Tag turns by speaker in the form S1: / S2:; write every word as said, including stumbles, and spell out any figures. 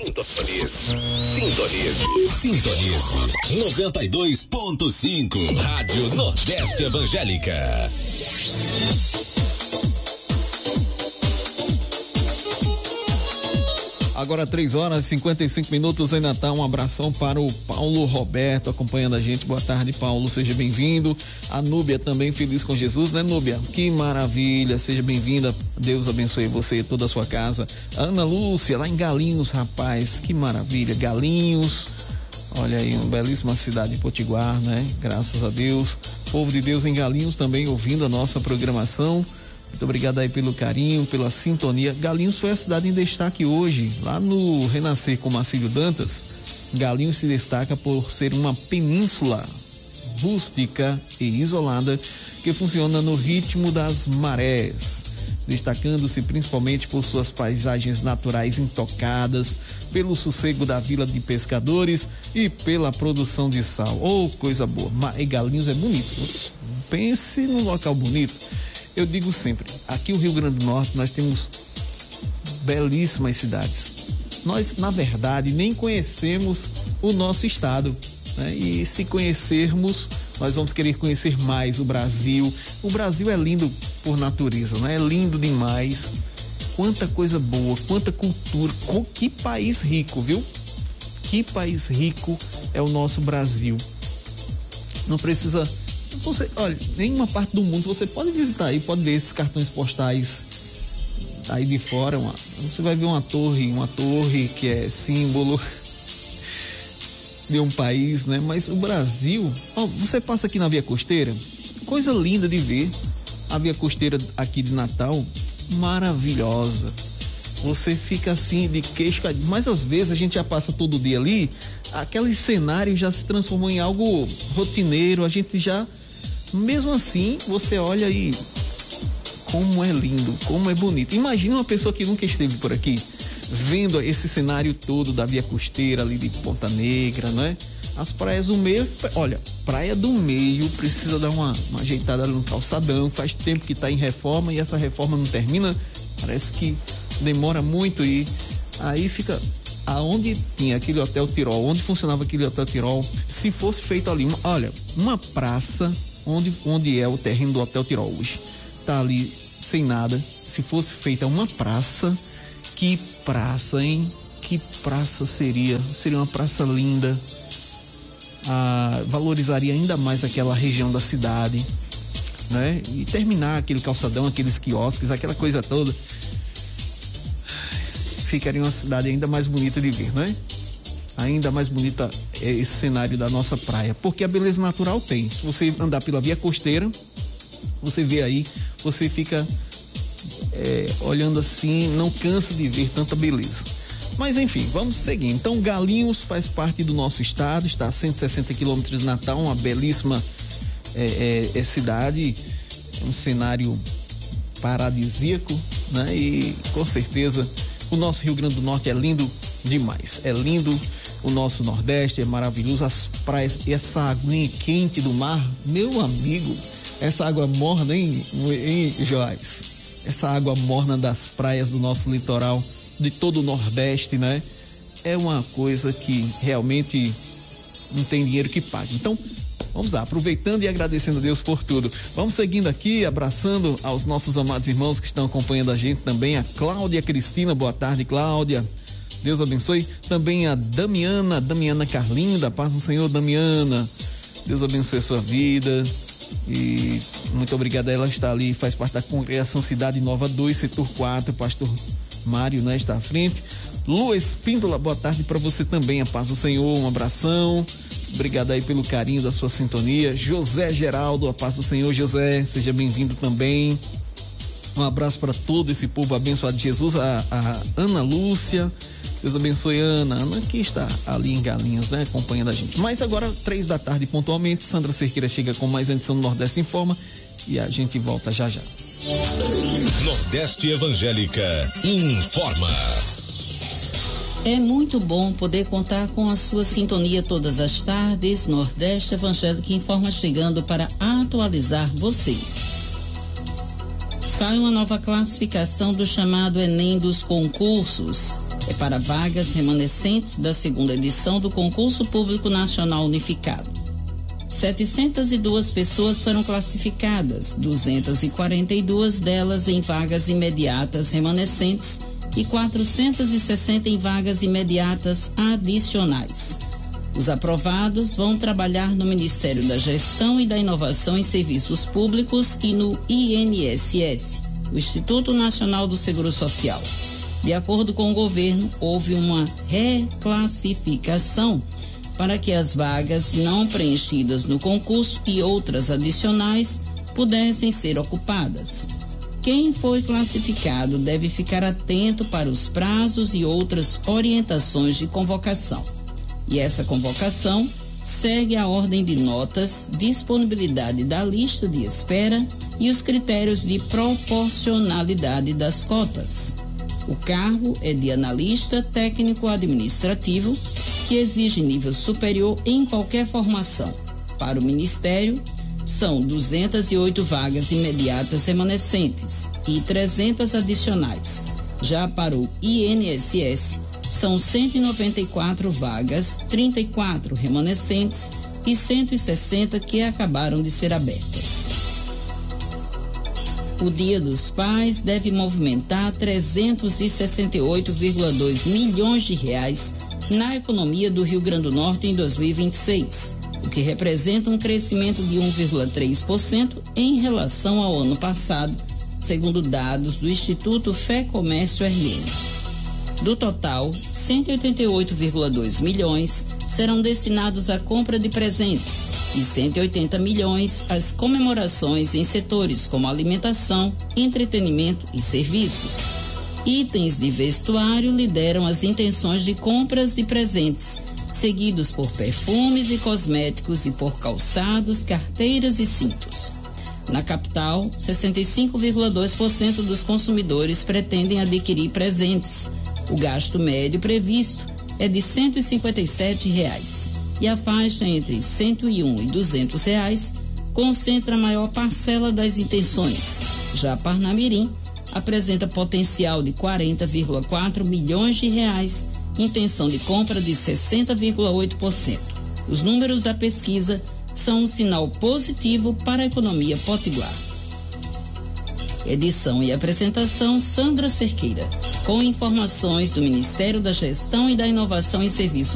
S1: Sintonize. Sintonize. Sintonize. noventa e dois ponto cinco. Rádio Nordeste Evangélica.
S2: Agora três horas e cinquenta e cinco minutos em Natal. Um abração para o Paulo Roberto acompanhando a gente. Boa tarde, Paulo, seja bem-vindo. A Núbia também, feliz com Jesus, né, Núbia? Que maravilha, seja bem-vinda. Deus abençoe você e toda a sua casa. Ana Lúcia, lá em Galinhos, rapaz, que maravilha. Galinhos, olha aí, uma belíssima cidade de Potiguar, né? Graças a Deus. Povo de Deus em Galinhos também ouvindo a nossa programação. Muito obrigado aí pelo carinho, pela sintonia. Galinhos foi a cidade em destaque hoje, lá no Renascer com Marcílio Dantas. Galinhos se destaca por ser uma península rústica e isolada que funciona no ritmo das marés, destacando-se principalmente por suas paisagens naturais intocadas, pelo sossego da vila de pescadores e pela produção de sal. Oh, coisa boa! E Galinhos é bonito. Pense num local bonito. Eu digo sempre, aqui no Rio Grande do Norte nós temos belíssimas cidades. Nós, na verdade, nem conhecemos o nosso estado, né? E se conhecermos, nós vamos querer conhecer mais o Brasil. O Brasil é lindo por natureza, né? É lindo demais. Quanta coisa boa, quanta cultura, que país rico, viu? Que país rico é o nosso Brasil. Não precisa... Você, olha, nenhuma parte do mundo você pode visitar aí, pode ver esses cartões postais aí de fora. Uma, você vai ver uma torre, uma torre que é símbolo de um país, né? Mas o Brasil, ó, você passa aqui na Via Costeira, coisa linda de ver. A Via Costeira aqui de Natal, maravilhosa. Você fica assim de queixo caído, mas às vezes a gente já passa todo dia ali, aquele cenário já se transformou em algo rotineiro, a gente já, mesmo assim, você olha aí, como é lindo, como é bonito. Imagina uma pessoa que nunca esteve por aqui, vendo esse cenário todo da Via Costeira ali de Ponta Negra, né? As praias do meio, olha, praia do meio precisa dar uma, uma ajeitada no calçadão, faz tempo que está em reforma e essa reforma não termina, parece que demora muito e aí fica... Aonde tinha aquele Hotel Tirol, onde funcionava aquele Hotel Tirol, se fosse feito ali, uma, olha, uma praça, onde, onde é o terreno do Hotel Tirol hoje, tá ali sem nada, se fosse feita uma praça, que praça, hein? Que praça seria? Seria uma praça linda, ah, valorizaria ainda mais aquela região da cidade, né? E terminar aquele calçadão, aqueles quiosques, aquela coisa toda. Ficaria uma cidade ainda mais bonita de ver, né? Ainda mais bonita é esse cenário da nossa praia, porque a beleza natural tem. Se você andar pela Via Costeira, você vê aí, você fica é, olhando assim, não cansa de ver tanta beleza. Mas enfim, vamos seguir. Então, Galinhos faz parte do nosso estado, está a cento e sessenta quilômetros de Natal, uma belíssima é, é, é cidade, um cenário paradisíaco, né? E com certeza o nosso Rio Grande do Norte é lindo demais, é lindo, o nosso Nordeste é maravilhoso, as praias, essa aguinha quente do mar, meu amigo, essa água morna, hein, hein, Joás? Essa água morna das praias do nosso litoral, de todo o Nordeste, né? É uma coisa que realmente não tem dinheiro que pague. Então, vamos lá, aproveitando e agradecendo a Deus por tudo. Vamos seguindo aqui, abraçando aos nossos amados irmãos que estão acompanhando a gente também. A Cláudia Cristina, boa tarde, Cláudia. Deus abençoe. Também a Damiana, Damiana Carlinda, paz do Senhor, Damiana. Deus abençoe a sua vida. E muito obrigado a ela estar ali, faz parte da Congregação Cidade Nova dois, setor quatro, pastor Mário, né, está à frente. Lu Espíndola, boa tarde para você também, a paz do Senhor, um abração. Obrigado aí pelo carinho da sua sintonia. José Geraldo, a paz do Senhor, José, seja bem-vindo também. Um abraço para todo esse povo abençoado de Jesus. A, a Ana Lúcia, Deus abençoe, Ana. Ana que está ali em Galinhos, né, acompanhando a gente. Mas agora, três da tarde pontualmente, Sandra Cerqueira chega com mais uma edição do Nordeste Informa e a gente volta já já.
S1: Nordeste Evangélica informa.
S3: É muito bom poder contar com a sua sintonia todas as tardes. Nordeste Evangélica informa chegando para atualizar você. Sai uma nova classificação do chamado Enem dos concursos. É para vagas remanescentes da segunda edição do Concurso Público Nacional Unificado. setecentas e duas pessoas foram classificadas, duzentas e quarenta e duas delas em vagas imediatas remanescentes e quatrocentas e sessenta em vagas imediatas adicionais. Os aprovados vão trabalhar no Ministério da Gestão e da Inovação em Serviços Públicos e no I N S S, o Instituto Nacional do Seguro Social. De acordo com o governo, houve uma reclassificação para que as vagas não preenchidas no concurso e outras adicionais pudessem ser ocupadas. Quem foi classificado deve ficar atento para os prazos e outras orientações de convocação. E essa convocação segue a ordem de notas, disponibilidade da lista de espera e os critérios de proporcionalidade das cotas. O cargo é de analista técnico-administrativo, que exige nível superior em qualquer formação. Para o Ministério, são duzentas e oito vagas imediatas remanescentes e trezentas adicionais. Já para o I N S S, são cento e noventa e quatro vagas, trinta e quatro remanescentes e cento e sessenta que acabaram de ser abertas. O Dia dos Pais deve movimentar trezentos e sessenta e oito vírgula dois milhões de reais na economia do Rio Grande do Norte em dois mil e vinte e seis, o que representa um crescimento de um vírgula três por cento em relação ao ano passado, segundo dados do Instituto Fé Comércio R N. Do total, cento e oitenta e oito vírgula dois milhões serão destinados à compra de presentes e cento e oitenta milhões às comemorações em setores como alimentação, entretenimento e serviços. Itens de vestuário lideram as intenções de compras de presentes, seguidos por perfumes e cosméticos e por calçados, carteiras e cintos. Na capital, sessenta e cinco vírgula dois por cento dos consumidores pretendem adquirir presentes. O gasto médio previsto é de cento e cinquenta e sete reais e a faixa entre cento e um e duzentos reais concentra a maior parcela das intenções. Já Parnamirim apresenta potencial de quarenta vírgula quatro milhões de reais, intenção de compra de sessenta vírgula oito por cento. Os números da pesquisa são um sinal positivo para a economia potiguar. Edição e apresentação Sandra Cerqueira, com informações do Ministério da Gestão e da Inovação em Serviços